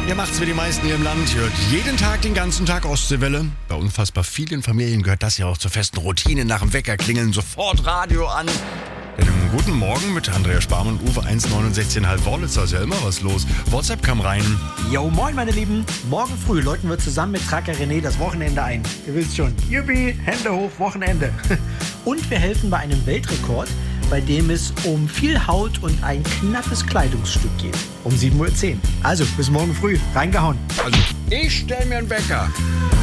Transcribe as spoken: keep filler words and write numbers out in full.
Ihr macht's wie die meisten hier im Land. Hört jeden Tag den ganzen Tag Ostseewelle. Bei unfassbar vielen Familien gehört das ja auch zur festen Routine. Nach dem Wecker klingeln sofort Radio an. Ja, den guten Morgen mit Andrea Sparmann und Uwe eins neunundsechzig Komma fünf Worlitzer. Ist ja immer was los. WhatsApp kam rein. Jo, moin meine Lieben. Morgen früh läuten wir zusammen mit Tracker René das Wochenende ein. Ihr wisst schon, Juppie, Hände hoch, Wochenende. Und wir helfen bei einem Weltrekord, bei dem es um viel Haut und ein knappes Kleidungsstück geht. Um sieben Uhr zehn. Also, bis morgen früh. Reingehauen. Also, ich stell mir einen Wecker.